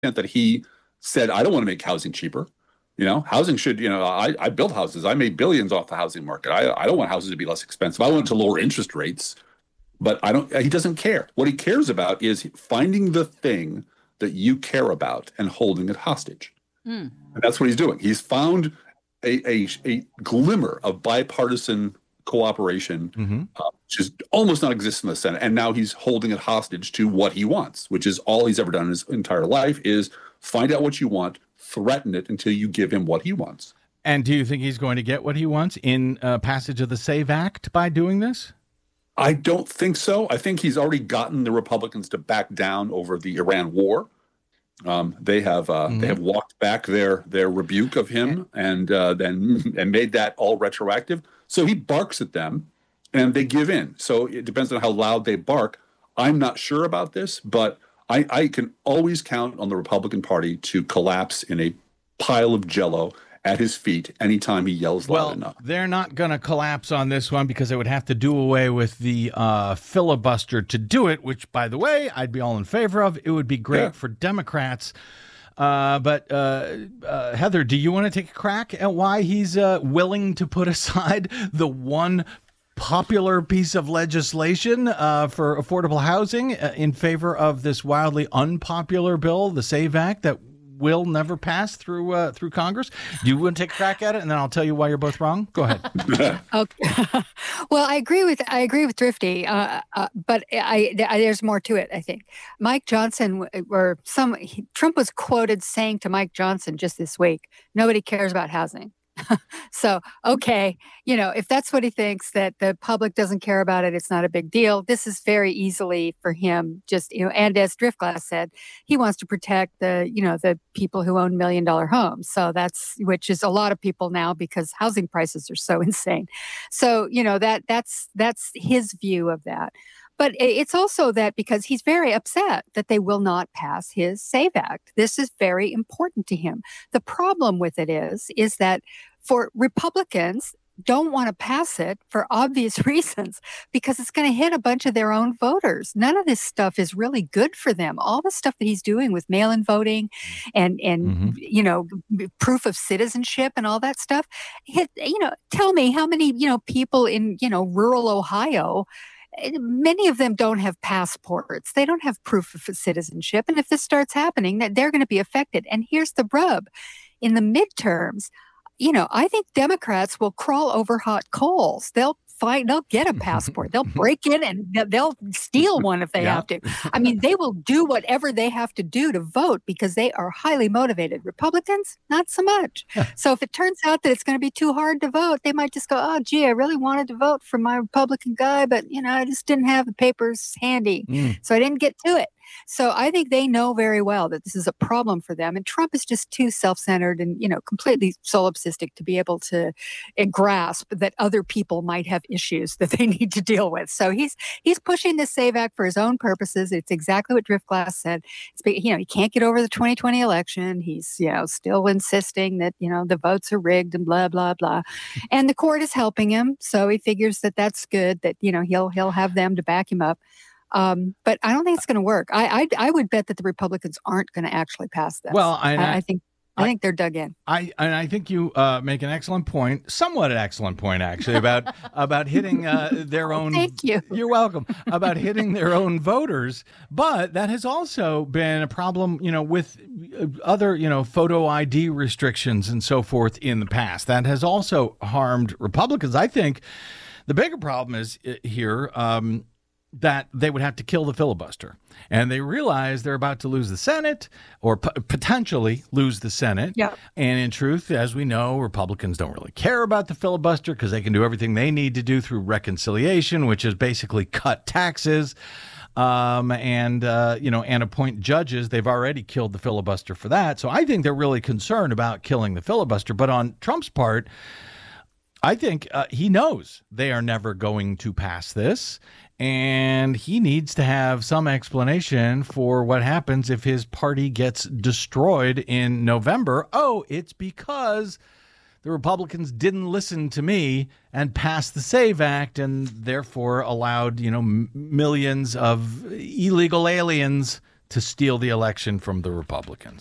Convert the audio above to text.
that he said, I don't want to make housing cheaper. Housing should, I built houses. I made billions off the housing market. I don't want houses to be less expensive. I want to lower interest rates, but he doesn't care. What he cares about is finding the thing that you care about and holding it hostage. And that's what he's doing. He's found a glimmer of bipartisan cooperation, which is almost non-existent in the Senate. And now he's holding it hostage to what he wants, which is all he's ever done in his entire life is find out what you want, threaten it until you give him what he wants. And do you think he's going to get what he wants in passage of the SAVE Act by doing this? I don't think so. I think he's already gotten the Republicans to back down over the Iran war. They have walked back their rebuke of him and made that all retroactive. So he barks at them, and they give in. So it depends on how loud they bark. I'm not sure about this, but I can always count on the Republican Party to collapse in a pile of Jell-O at his feet anytime he yells loud enough. They're not going to collapse on this one because they would have to do away with the filibuster to do it, which, by the way, I'd be all in favor of. It would be great for Democrats. But Heather, do you want to take a crack at why he's willing to put aside the one popular piece of legislation for affordable housing in favor of this wildly unpopular bill, the SAVE Act, that will never pass through Congress? Do you want to take a crack at it, and then I'll tell you why you're both wrong? Go ahead. Okay. Well, I agree with Thrifty, but there's more to it. I think Mike Johnson Trump was quoted saying to Mike Johnson just this week, "Nobody cares about housing." So, okay, if that's what he thinks, that the public doesn't care about it, it's not a big deal. This is very easily for him, just, and as Driftglass said, he wants to protect the people who own $1 million homes. So which is a lot of people now because housing prices are so insane. So, that's his view of that. But it's also that because he's very upset that they will not pass his SAVE Act. This is very important to him. The problem with it is that for Republicans, don't want to pass it for obvious reasons because it's going to hit a bunch of their own voters. None of this stuff is really good for them. All the stuff that he's doing with mail-in voting and proof of citizenship and all that stuff. Tell me how many people in rural Ohio. Many of them don't have passports. They don't have proof of citizenship. And if this starts happening, they're going to be affected. And here's the rub. In the midterms, I think Democrats will crawl over hot coals. They'll get a passport. They'll break in and they'll steal one if they have to. I mean, they will do whatever they have to do to vote because they are highly motivated. Republicans, not so much. So if it turns out that it's going to be too hard to vote, they might just go, oh, gee, I really wanted to vote for my Republican guy, but, I just didn't have the papers handy. So I didn't get to it. So I think they know very well that this is a problem for them. And Trump is just too self-centered and, completely solipsistic to be able to grasp that other people might have issues that they need to deal with. So he's pushing this SAVE Act for his own purposes. It's exactly what Driftglass said. He can't get over the 2020 election. He's, still insisting that, the votes are rigged and blah, blah, blah. And the court is helping him. So he figures that that's good, that, he'll have them to back him up. But I don't think it's going to work. I would bet that the Republicans aren't going to actually pass this. Well, I think they're dug in. I think you make an excellent point, somewhat an excellent point actually, about hitting their own. Thank you. You're welcome. About hitting their own voters, but that has also been a problem, with other, photo ID restrictions and so forth in the past. That has also harmed Republicans. I think the bigger problem is here. That they would have to kill the filibuster. And they realize they're about to lose the Senate or potentially lose the Senate. Yeah. And in truth, as we know, Republicans don't really care about the filibuster because they can do everything they need to do through reconciliation, which is basically cut taxes and appoint judges. They've already killed the filibuster for that. So I think they're really concerned about killing the filibuster. But on Trump's part, I think he knows they are never going to pass this. And he needs to have some explanation for what happens if his party gets destroyed in November. Oh, it's because the Republicans didn't listen to me and passed the SAVE Act and therefore allowed, millions of illegal aliens to steal the election from the Republicans.